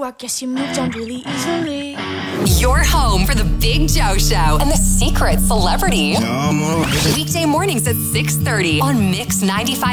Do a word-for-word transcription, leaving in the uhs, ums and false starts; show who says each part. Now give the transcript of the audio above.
Speaker 1: I guess you moved on really easily.
Speaker 2: Your home for the Big Joe Show and the Secret Celebrity. Weekday mornings at six thirty on Mix ninety-five.